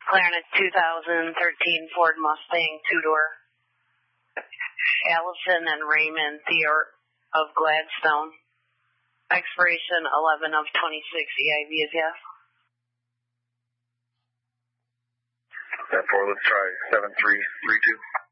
Clarence 2013 Ford Mustang 2-door. Allison and Raymond Theor of Gladstone. Expiration 11 of 26. EIV is yes. That 4, let's try 7332.